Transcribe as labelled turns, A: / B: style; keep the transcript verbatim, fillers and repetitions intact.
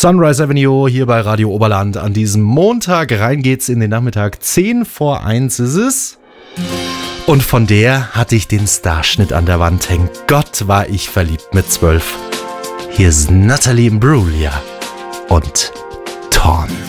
A: Sunrise Avenue hier bei Radio Oberland an diesem Montag. Rein geht's in den Nachmittag. zehn vor eins ist es. Und von der hatte ich den Starschnitt an der Wand hängen. Gott, war ich verliebt mit zwölf. Hier ist Natalie Imbruglia und Torn.